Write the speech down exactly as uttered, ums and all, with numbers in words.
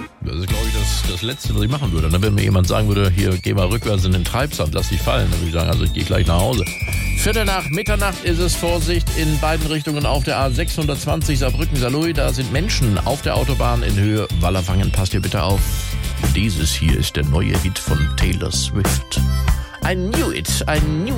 Das ist, glaube ich, das, das Letzte, was ich machen würde. Und dann, wenn mir jemand sagen würde, hier, geh mal rückwärts in den Treibsand, lass dich fallen, dann würde ich sagen, also ich gehe gleich nach Hause. Viertel nach Mitternacht ist es, Vorsicht, in beiden Richtungen auf der A sechshundertzwanzig Saarbrücken-Saarlouis. Da sind Menschen auf der Autobahn in Höhe Wallerwangen. Passt ihr bitte auf. Dieses hier ist der neue Hit von Taylor Swift. I knew it, I knew